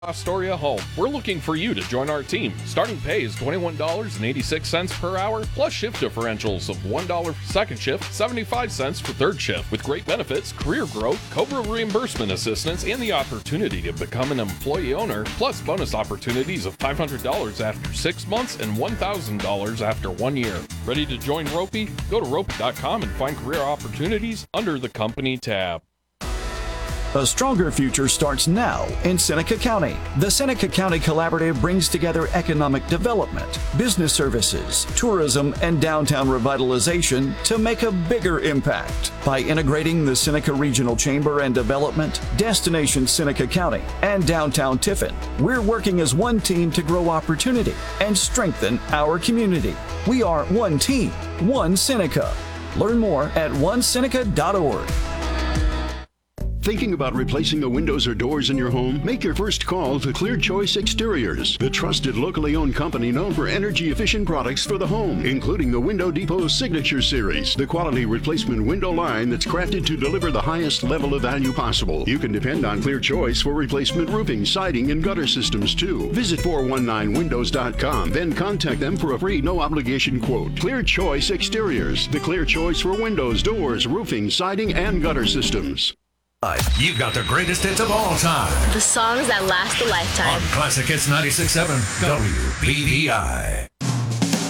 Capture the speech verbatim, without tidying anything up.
Astoria Home. We're looking for you to join our team. Starting pay is twenty-one dollars and eighty-six cents per hour, plus shift differentials of one dollar for second shift, seventy-five cents for third shift, with great benefits, career growth, COBRA reimbursement assistance, and the opportunity to become an employee owner, plus bonus opportunities of five hundred dollars after six months and one thousand dollars after one year. Ready to join Ropey? Go to ropey dot com and find career opportunities under the company tab. A stronger future starts now in Seneca County. The Seneca County Collaborative brings together economic development, business services, tourism, and downtown revitalization to make a bigger impact. By integrating the Seneca Regional Chamber and Development, Destination Seneca County, and Downtown Tiffin, we're working as one team to grow opportunity and strengthen our community. We are one team, one Seneca. Learn more at one seneca dot org. Thinking about replacing the windows or doors in your home? Make your first call to Clear Choice Exteriors, the trusted locally owned company known for energy-efficient products for the home, including the Window Depot Signature Series, the quality replacement window line that's crafted to deliver the highest level of value possible. You can depend on Clear Choice for replacement roofing, siding, and gutter systems too. Visit four one nine windows dot com, then contact them for a free no-obligation quote. Clear Choice Exteriors, the clear choice for windows, doors, roofing, siding, and gutter systems. You've got the greatest hits of all time. The songs that last a lifetime. On Classic Hits ninety-six point seven W B V I.